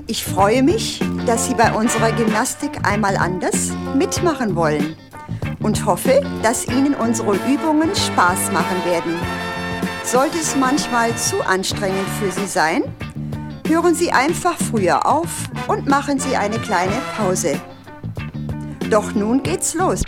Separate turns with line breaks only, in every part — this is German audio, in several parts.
Ich freue mich, dass Sie bei unserer Gymnastik einmal anders mitmachen wollen und hoffe, dass Ihnen unsere Übungen Spaß machen werden. Sollte es manchmal zu anstrengend für Sie sein, hören Sie einfach früher auf und machen Sie eine kleine Pause. Doch nun geht's los.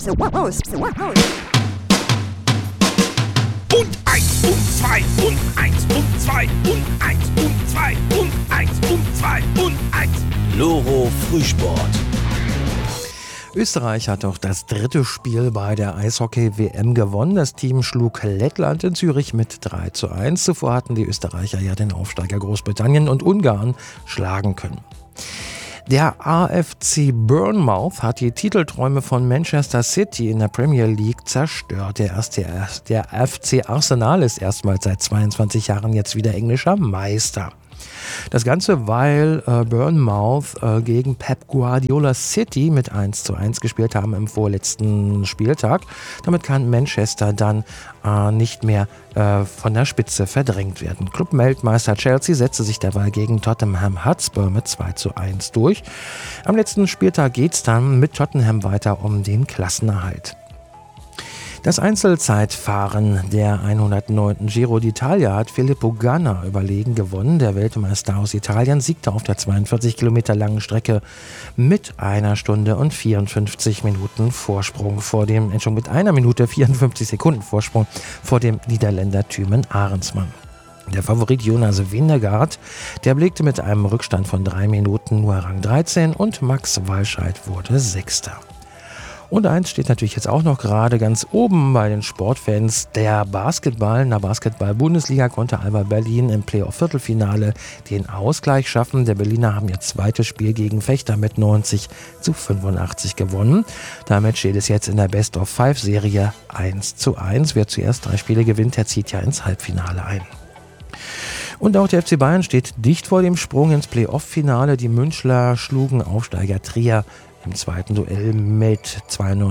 Und 1 und 2 und 1 und 2 und 1 und 2 und 1 und 2 und 1.
Loro Frühsport.
Österreich hat auch das dritte Spiel bei der Eishockey-WM gewonnen. Das Team schlug Lettland in Zürich mit 3:1. Zuvor hatten die Österreicher ja den Aufsteiger Großbritannien und Ungarn schlagen können. Der AFC Bournemouth hat die Titelträume von Manchester City in der Premier League zerstört. Der FC Arsenal ist erstmals seit 22 Jahren jetzt wieder englischer Meister. Das Ganze, weil Bournemouth gegen Pep Guardiola City mit 1:1 gespielt haben im vorletzten Spieltag. Damit kann Manchester dann nicht mehr von der Spitze verdrängt werden. Clubweltmeister Chelsea setzte sich dabei gegen Tottenham Hotspur mit 2:1 durch. Am letzten Spieltag geht es dann mit Tottenham weiter um den Klassenerhalt. Das Einzelzeitfahren der 109. Giro d'Italia hat Filippo Ganna überlegen gewonnen. Der Weltmeister aus Italien siegte auf der 42 Kilometer langen Strecke mit 1 Stunde und 54 Minuten Vorsprung mit 1 Minute 54 Sekunden Vorsprung vor dem Niederländer Thymen Arendsman. Der Favorit Jonas Vingegaard, der belegte mit einem Rückstand von 3 Minuten nur Rang 13 und Max Walscheid wurde Sechster. Und eins steht natürlich jetzt auch noch gerade ganz oben bei den Sportfans, der Basketball. In der Basketball-Bundesliga konnte Alba Berlin im Playoff-Viertelfinale den Ausgleich schaffen. Der Berliner haben ihr zweites Spiel gegen Vechta mit 90:85 gewonnen. Damit steht es jetzt in der Best-of-5-Serie 1:1. Wer zuerst 3 Spiele gewinnt, der zieht ja ins Halbfinale ein. Und auch der FC Bayern steht dicht vor dem Sprung ins Playoff-Finale. Die Münchler schlugen Aufsteiger Trier im zweiten Duell mit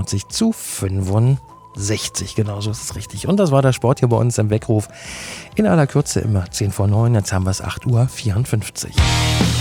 92:65. Genau so ist es richtig. Und das war der Sport hier bei uns im Weckruf. In aller Kürze immer 10 vor 9. Jetzt haben wir es 8:54 Uhr.